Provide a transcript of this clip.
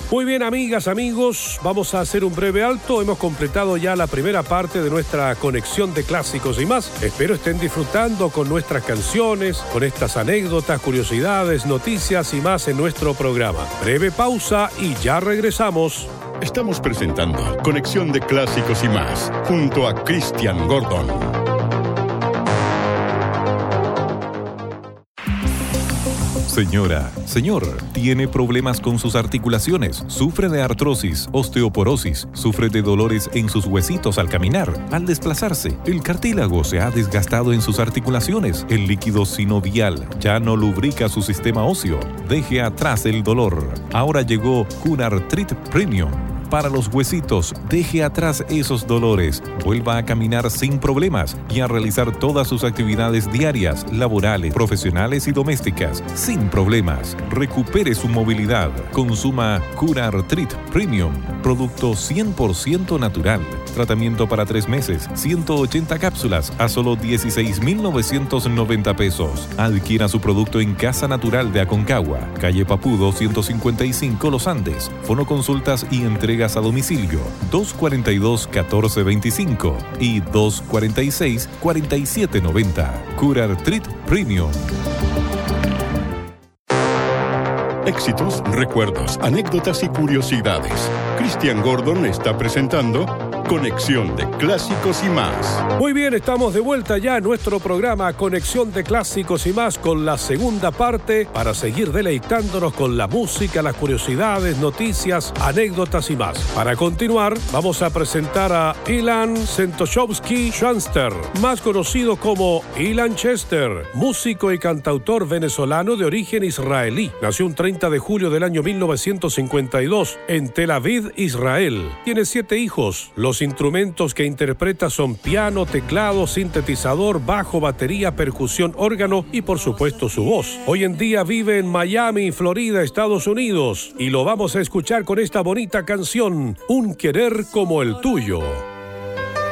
Muy bien, amigas, amigos, vamos a hacer un breve alto. Hemos completado ya la primera parte de nuestra conexión de clásicos y más. Espero estén disfrutando con nuestras canciones, con estas anécdotas, curiosidades, noticias y más en nuestro programa. Breve pausa y ya regresamos. Estamos presentando Conexión de Clásicos y más, junto a Christian Gordon. Señora, señor, ¿tiene problemas con sus articulaciones? ¿Sufre de artrosis, osteoporosis? ¿Sufre de dolores en sus huesitos al caminar, al desplazarse? El cartílago se ha desgastado en sus articulaciones. El líquido sinovial ya no lubrica su sistema óseo. Deje atrás el dolor. Ahora llegó Cunartrit Premium. Para los huesitos, deje atrás esos dolores, vuelva a caminar sin problemas y a realizar todas sus actividades diarias, laborales, profesionales y domésticas, sin problemas. Recupere su movilidad. Consuma Cunartrit Premium, producto 100% natural. Tratamiento para 3 meses, 180 cápsulas a solo 16,990 pesos. Adquiera su producto en Casa Natural de Aconcagua, calle Papudo 155 Los Andes. Fonoconsultas y entregas a domicilio 242-1425 y 246-4790. Cunartrit Premium. Éxitos, recuerdos, anécdotas y curiosidades. Christian Gordon está presentando Conexión de Clásicos y más. Muy bien, estamos de vuelta ya en nuestro programa Conexión de Clásicos y más con la segunda parte para seguir deleitándonos con la música, las curiosidades, noticias, anécdotas y más. Para continuar, vamos a presentar a Ilan Sventoshowski-Shanster, más conocido como Ilan Chester, músico y cantautor venezolano de origen israelí. Nació un 30 de julio del año 1952 en Tel Aviv, Israel. Tiene 7 hijos. Los instrumentos que interpreta son piano, teclado, sintetizador, bajo, batería, percusión, órgano y por supuesto su voz. Hoy en día vive en Miami, Florida, Estados Unidos y lo vamos a escuchar con esta bonita canción, Un querer como el tuyo.